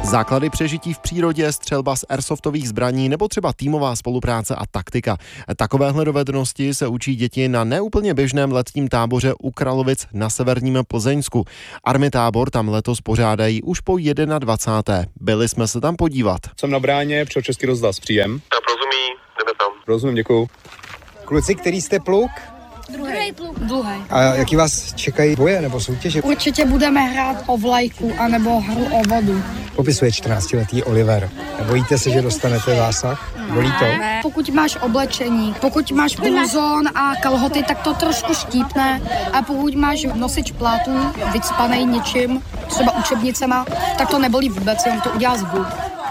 Základy přežití v přírodě, střelba z airsoftových zbraní nebo třeba týmová spolupráce a taktika. Takovéhle dovednosti se učí děti na neúplně běžném letním táboře u Kralovic na severním Plzeňsku. Army tábor tam letos pořádají už po 21. Byli jsme se tam podívat. Jsem na bráně, pro Český rozhlas, příjem. Tak rozumí, jdeme tam. Rozumím, děkuju. Kluci, který jste pluk? Druhý pluk. A jaký vás čekají boje nebo soutěže? Určitě budeme hrát o vlajku anebo hru o vodu. Popisuje 14letý Oliver. Bojíte se, že dostanete zásah? Bolí to? Pokud máš oblečení, pokud máš bluzon a kalhoty, tak to trošku štípne. A pokud máš nosič plátů, vycpanej něčím, třeba učebnicema, tak to nebolí vůbec, jenom to udělá zvuk.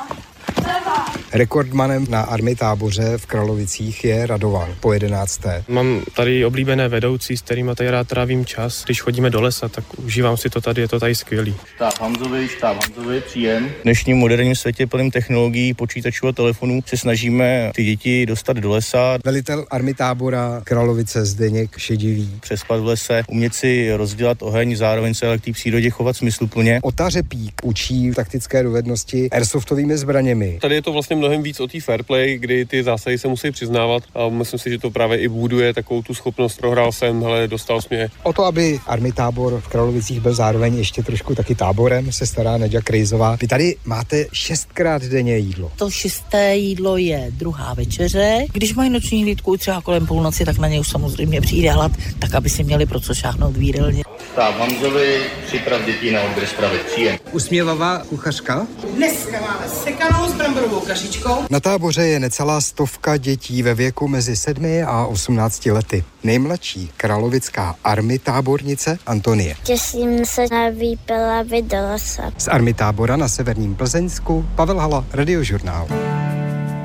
Rekordmanem na Army táboře v Kralovicích je Radovan po 11. Mám tady oblíbené vedoucí, s kterými tady rád trávím čas. Když chodíme do lesa, tak užívám si to tady, je to tady skvělý. Štáb Hanzovi, příjem. V dnešním moderním světě plným technologií, počítačů a telefonů se snažíme ty děti dostat do lesa. Velitel Army tábora Kralovice Zdeněk Šedivý. Přespat v lese, umět si rozdělat oheň, zároveň se ale k té přírodě chovat smysluplně. Ota Řepík učí taktické dovednosti airsoftovými zbraněmi. Tady je to vlastně mnohem víc o té fair play, kdy ty zásahy se musí přiznávat a myslím si, že to právě i buduje takovou tu schopnost. Prohrál jsem, dostal jsi mě. O to, aby Army tábor v Kralovicích byl zároveň ještě trošku taky táborem, se stará Neďa Krejzová. Vy tady máte 6krát denně jídlo. To 6. jídlo je druhá večeře. Když mají noční hlídku třeba kolem půlnoci, tak na ně už samozřejmě přijde hlad, tak aby si měli pro co šáhnout v jídelně. Štáb Hanzovi, připrav dětí na odběr stravy, příjem. Usměvavá kuchařka? Dneska máme sekanou s bramborovou kašičkou. Na táboře je necelá 100 dětí ve věku mezi 7 a 18 lety. Nejmladší kralovická Army tábornice Antonie. Těším se na výpravy do lesa. Z Army tábora na severním Plzeňsku Pavel Hala, Radiožurnál.